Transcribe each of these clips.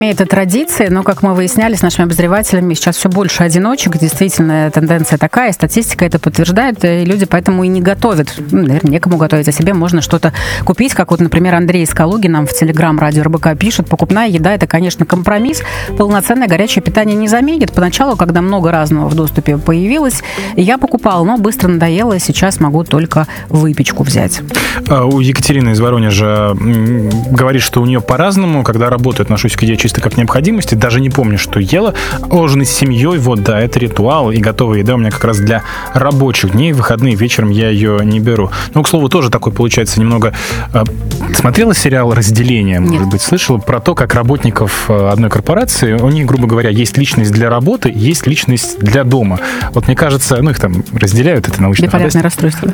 Это традиция, но, как мы выясняли с нашими обозревателями, сейчас все больше одиночек. Действительно, тенденция такая, статистика это подтверждает, и люди поэтому и не готовят. Наверное, некому готовить, а себе можно что-то купить. Как вот, например, Андрей из Калуги нам в Телеграм Радио РБК пишет: покупная еда – это, конечно, компромисс. Полноценное горячее питание не заменит. Поначалу, когда много разного в доступе появилось, я покупала, но быстро надоело, и сейчас могу только выпечку взять. У Екатерины из Воронежа говорит, что у нее по-разному, когда работаю, отношусь к еде чисто как необходимости, даже не помню, что ела. Ужин с семьей, вот, да, это ритуал, и готовая еда у меня как раз для рабочих дней, в выходные вечером я ее не беру. Ну, к слову, тоже такой получается немного... Смотрела сериал «Разделение», может быть, слышала про то, как работников одной корпорации, у них, грубо говоря, есть личность для работы, есть личность для дома. Вот мне кажется, ну, их там разделяют, это научная фантастика. Расстройство.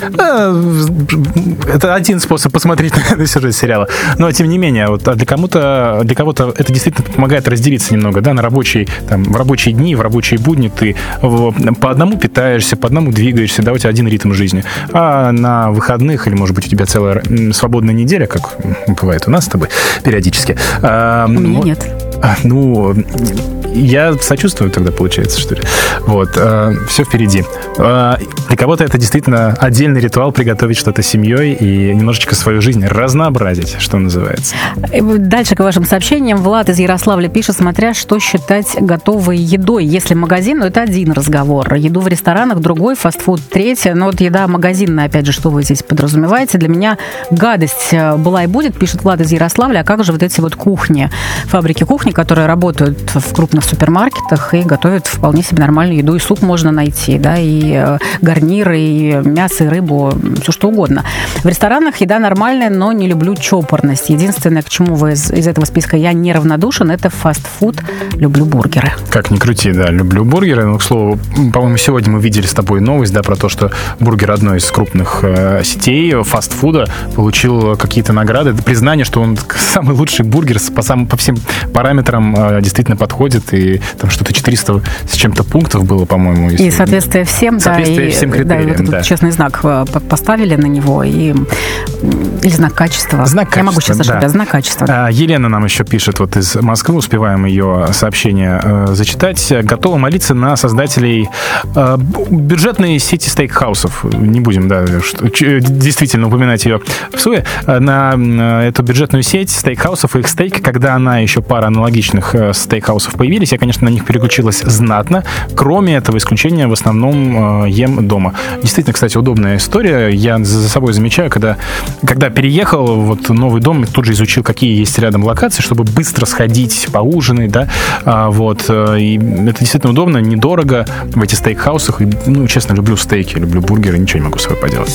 Это один способ посмотреть на сюжет сериала. Но, тем не менее, вот, для кого-то это действительно помогает разделиться немного, да, на рабочие, там, в рабочие дни, в рабочие будни ты по одному питаешься, по одному двигаешься, да, у тебя один ритм жизни. А на выходных, или, может быть, у тебя целая свободная неделя, как бывает у нас с тобой периодически. У меня нет. Ну, я сочувствую тогда, получается, что ли. Вот, все впереди. Для кого-то это действительно отдельный ритуал — приготовить что-то с семьей и немножечко свою жизнь разнообразить, что называется. Дальше к вашим сообщениям. Влад из Ярославля пишет: смотря что считать готовой едой. Если магазин, ну, это один разговор. Еду в ресторанах — другой, фастфуд — третий. Но вот еда магазинная, опять же, что вы здесь подразумеваете? Для меня гадость была и будет, пишет Влад из Ярославля. А как же вот эти вот кухни, фабрики кухни, которые работают в крупных супермаркетах и готовят вполне себе нормальную еду, и суп можно найти, да, и гарниры, и мясо, и рыбу, все что угодно. В ресторанах еда нормальная, но не люблю чопорность. Единственное, к чему вы из этого списка я неравнодушен, это фастфуд. Люблю бургеры. Как ни крути, да, люблю бургеры. Но, к слову, по-моему, сегодня мы видели с тобой новость, да, про то, что бургер одной из крупных сетей фастфуда получил какие-то награды. Это признание, что он самый лучший бургер по всем параметрам действительно подходит. И там что-то 400 с чем-то пунктов было, по-моему. И соответствие всем, соответствие всем критериям, да. И вот этот честный знак поставили на него, или знак качества. Я могу сейчас ошибиться, знак качества. Елена нам еще пишет вот из Москвы, успеваем ее сообщение зачитать. Готова молиться на создателей бюджетной сети стейкхаусов. Не будем, да, действительно упоминать ее в суе. На эту бюджетную сеть стейкхаусов и их стейки, когда она еще пара аналогичных стейкхаусов появились, я, конечно, на них переключилась знатно. Кроме этого исключения, в основном ем дома. Действительно, кстати, удобная история. Я за собой замечаю, когда переехал вот в новый дом, тут же изучил, какие есть рядом локации, чтобы быстро сходить, поужинать, да, вот. И это действительно удобно, недорого в этих стейкхаусах. И, ну, честно, люблю стейки, люблю бургеры, ничего не могу с собой поделать.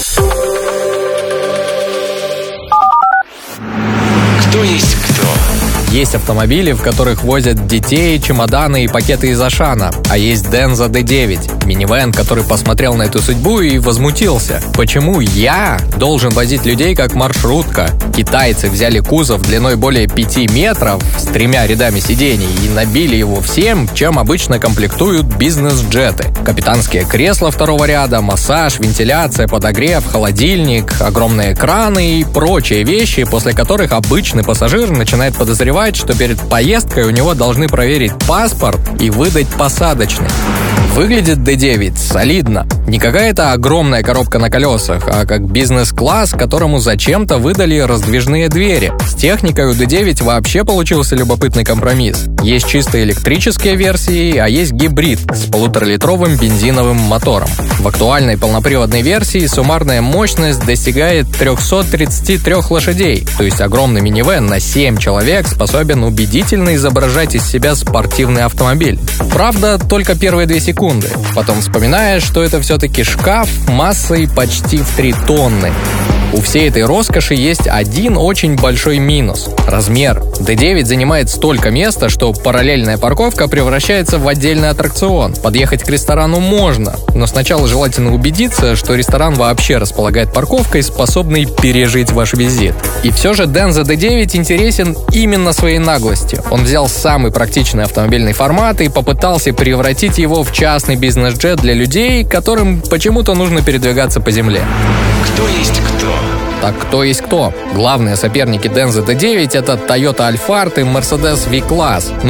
Кто есть кто? Есть автомобили, в которых возят детей, чемоданы и пакеты из Ашана. А есть Denza D9, минивэн, который посмотрел на эту судьбу и возмутился. Почему я должен возить людей как маршрутка? Китайцы взяли кузов длиной более 5 метров с 3 рядами сидений и набили его всем, чем обычно комплектуют бизнес-джеты. Капитанские кресла второго ряда, массаж, вентиляция, подогрев, холодильник, огромные экраны и прочие вещи, после которых обычный пассажир начинает подозревать, что перед поездкой у него должны проверить паспорт и выдать посадочный. Выглядит D9 солидно. Не какая-то огромная коробка на колесах, а как бизнес-класс, которому зачем-то выдали раздвижные двери. С техникой у D9 вообще получился любопытный компромисс. Есть чисто электрические версии, а есть гибрид с 1,5-литровым бензиновым мотором. В актуальной полноприводной версии суммарная мощность достигает 333 лошадей, то есть огромный минивэн на 7 человек способен убедительно изображать из себя спортивный автомобиль. Правда, только первые 2 секунды. Потом вспоминаешь, что это все-таки шкаф массой почти в 3 тонны. У всей этой роскоши есть один очень большой минус – размер. D9 занимает столько места, что параллельная парковка превращается в отдельный аттракцион. Подъехать к ресторану можно, но сначала желательно убедиться, что ресторан вообще располагает парковкой, способной пережить ваш визит. И все же Denza D9 интересен именно своей наглостью. Он взял самый практичный автомобильный формат и попытался превратить его в частный бизнес-джет для людей, которым почему-то нужно передвигаться по земле. Кто есть кто? Так кто есть кто? Главные соперники Denza D9 — это Toyota Alphard и Mercedes V-Class.